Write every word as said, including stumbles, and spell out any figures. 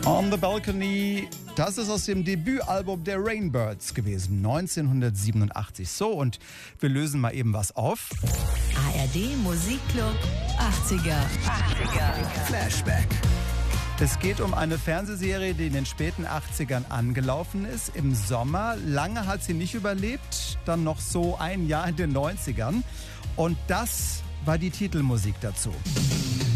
On the Balcony, das ist aus dem Debütalbum der Rainbirds gewesen, neunzehnhundertsiebenundachtzig. So, und wir lösen mal eben was auf. A R D Musikclub achtziger. achtziger. Flashback. Es geht um eine Fernsehserie, die in den späten achtzigern angelaufen ist. Im Sommer. Lange hat sie nicht überlebt. Dann noch so ein Jahr in den neunzigern. Und das war die Titelmusik dazu.